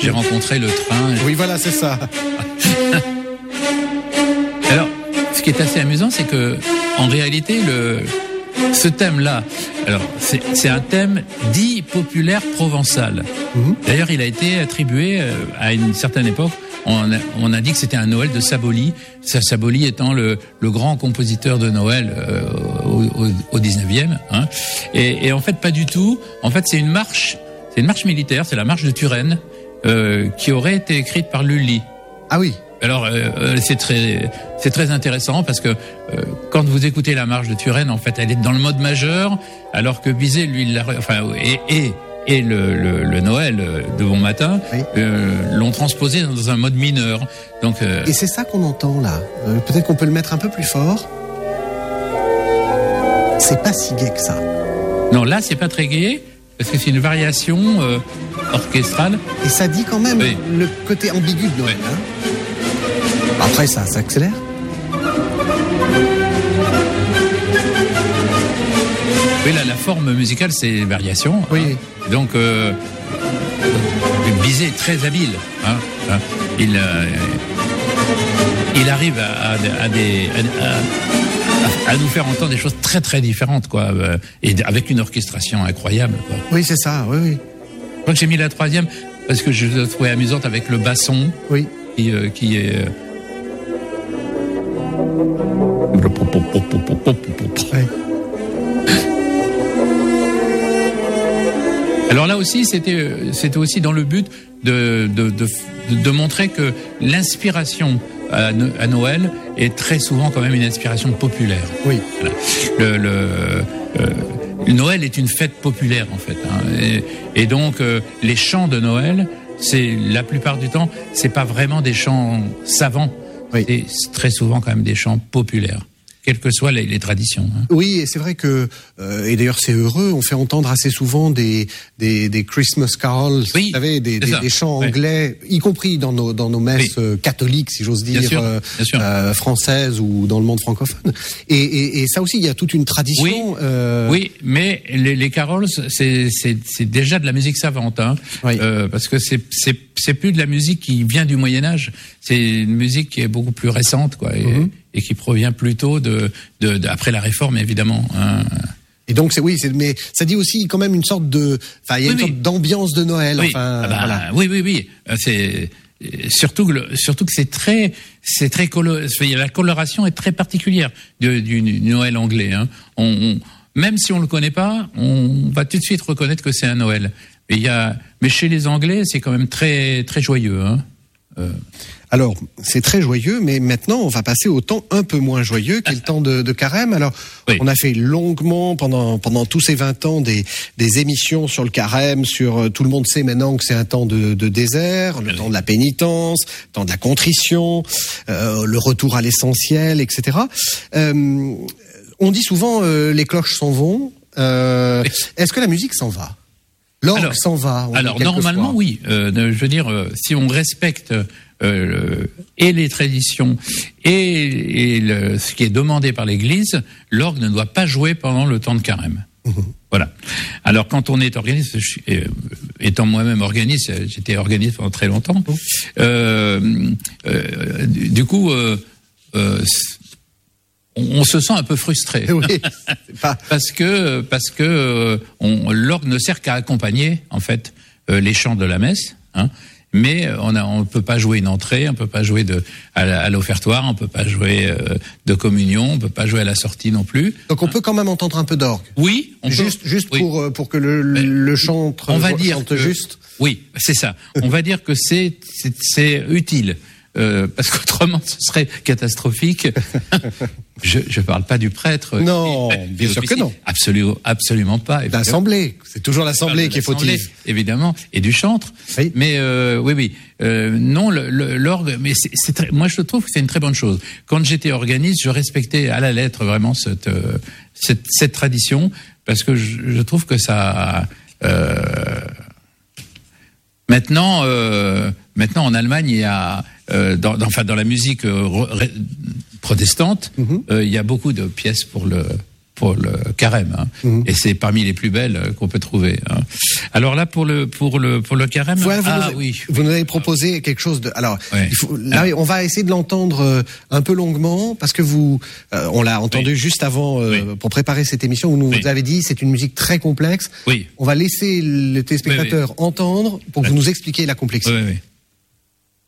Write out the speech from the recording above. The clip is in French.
j'ai rencontré le train. Oui, voilà, c'est ça. Alors, ce qui est assez amusant, c'est que, en réalité, ce thème-là, alors, c'est un thème dit populaire provençal. D'ailleurs, il a été attribué à une certaine époque. On a dit que c'était un Noël de Saboli. Saboli étant le grand compositeur de Noël au 19e. Hein. Et en fait, pas du tout. En fait, c'est une marche militaire. C'est la marche de Turenne qui aurait été écrite par Lully. Ah oui. Alors c'est très intéressant parce que quand vous écoutez la marche de Turenne, en fait, elle est dans le mode majeur, alors que Bizet, lui, et le Noël de Bon Matin l'ont transposé dans un mode mineur. Donc et c'est ça qu'on entend là. Peut-être qu'on peut le mettre un peu plus fort. C'est pas si gai que ça. Non, là c'est pas très gai parce que c'est une variation orchestrale. Et ça dit quand même le côté ambigu de Noël. Hein. Après ça s'accélère. Oui, là, la forme musicale, c'est variation. Oui. Hein. Donc, Bizet est très habile. Hein. Il arrive à nous faire entendre des choses très très différentes, quoi, et avec une orchestration incroyable, quoi. Oui, c'est ça. Oui, oui. Je crois que j'ai mis la troisième parce que je la trouvais amusante avec le basson. Oui. Qui est. Ouais. Alors là aussi, c'était aussi dans le but de montrer que l'inspiration à Noël est très souvent quand même une inspiration populaire. Oui. Voilà. Noël est une fête populaire en fait, hein, et donc les chants de Noël, c'est la plupart du temps, c'est pas vraiment des chants savants, c'est très souvent quand même des chants populaires, quelles que soient les traditions. Hein. Oui, et c'est vrai que, et d'ailleurs c'est heureux, on fait entendre assez souvent des Christmas carols, vous savez, des chants anglais, y compris dans nos messes catholiques, si j'ose dire, bien sûr. Françaises ou dans le monde francophone. Et ça aussi, il y a toute une tradition. Oui, mais les carols, c'est déjà de la musique savante, hein, parce que c'est plus de la musique qui vient du Moyen Âge, c'est une musique qui est beaucoup plus récente, quoi. Et qui provient plutôt après la Réforme, évidemment. Hein. Et donc mais ça dit aussi quand même une sorte il y a une sorte d'ambiance de Noël. Oui. Enfin, voilà. Oui. C'est surtout que c'est très la coloration est très particulière du Noël anglais. Hein. Même si on le connaît pas, on va tout de suite reconnaître que c'est un Noël. Mais chez les Anglais, c'est quand même très très joyeux. Hein. Alors, c'est très joyeux, mais maintenant, on va passer au temps un peu moins joyeux, qui est le temps de Carême. Alors, on a fait longuement, pendant tous ces 20 ans, des émissions sur le Carême, sur tout le monde sait maintenant que c'est un temps de désert, le temps de la pénitence, le temps de la contrition, le retour à l'essentiel, etc. On dit souvent, les cloches s'en vont. Est-ce que la musique s'en va ? L'orgue s'en va. Alors, normalement, oui. Je veux dire, si on respecte et les traditions et ce qui est demandé par l'Église, l'orgue ne doit pas jouer pendant le temps de Carême. Voilà. Alors quand on est organiste, étant moi-même organiste, j'étais organiste pendant très longtemps. Du coup, on se sent un peu frustré. Oui, parce que l'orgue ne sert qu'à accompagner en fait les chants de la messe. Hein. Mais on ne peut pas jouer une entrée, on peut pas jouer à l'offertoire, on peut pas jouer de communion, on peut pas jouer à la sortie non plus. Donc on peut quand même entendre un peu d'orgue. Oui, juste pour que le chantre chante juste. Oui, c'est ça. On va dire que c'est utile. Parce qu'autrement ce serait catastrophique. Je parle pas du prêtre. Non, bien sûr que non. Absolument pas. L'assemblée, c'est toujours l'assemblée qui est fautive. Évidemment, et du chantre. Oui. Mais non, l'orgue. Mais moi je trouve que c'est une très bonne chose. Quand j'étais organiste, je respectais à la lettre vraiment cette tradition parce que je trouve que ça. Maintenant, en Allemagne, il y a dans la musique protestante, il y a beaucoup de pièces pour carême, hein. Et c'est parmi les plus belles qu'on peut trouver, hein. Alors là pour le carême, vous nous avez proposé quelque chose de. Alors là, on va essayer de l'entendre un peu longuement parce que on l'a entendu juste avant pour préparer cette émission où vous avez dit c'est une musique très complexe. Oui. On va laisser les téléspectateurs entendre pour que vous nous expliquiez la complexité. Oui.